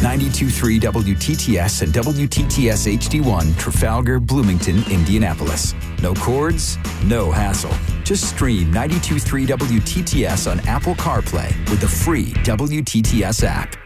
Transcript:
92.3 WTTS and WTTS HD1, Trafalgar, Bloomington, Indianapolis. No cords, no hassle. Just stream 92.3 WTTS on Apple CarPlay with the free WTTS app.